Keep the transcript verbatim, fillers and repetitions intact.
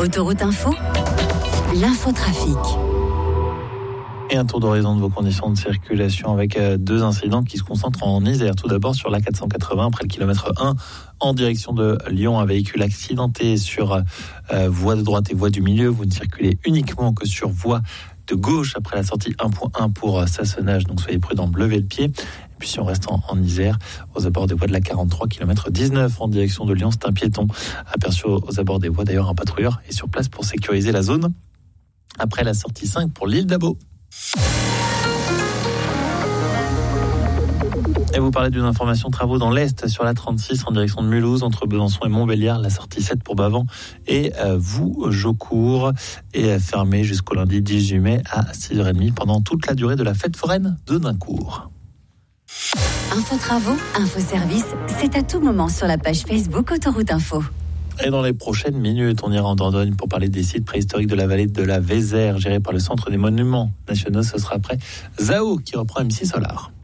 Autoroute Info, l'infotrafic. Et un tour d'horizon de vos conditions de circulation avec deux incidents qui se concentrent en Isère. Tout d'abord sur l'A quatre cent quatre-vingts, après le kilomètre un, en direction de Lyon. Un véhicule accidenté sur euh, voie de droite et voie du milieu. Vous ne circulez uniquement que sur voie de gauche après la sortie un point un pour Sassenage. Donc soyez prudents, levez le pied. Et puis si on reste en, en Isère, aux abords des voies de la quarante-trois, kilomètre dix-neuf en direction de Lyon, c'est un piéton aperçu aux, aux abords des voies. D'ailleurs, un patrouilleur est sur place pour sécuriser la zone. Après la sortie cinq pour l'île d'Abo. Et vous parlez d'une information travaux dans l'Est sur la trente-six en direction de Mulhouse entre Besançon et Montbéliard. La sortie sept pour Bavant et euh, vous, Jaucourt est fermée jusqu'au lundi dix-huit mai à six heures trente pendant toute la durée de la fête foraine de Dincourt. Info travaux, info service, c'est à tout moment sur la page Facebook Autoroute Info. Et dans les prochaines minutes, on ira en Dordogne pour parler des sites préhistoriques de la vallée de la Vézère, gérés par le Centre des Monuments Nationaux. Ce sera après Zao qui reprend M six Solar.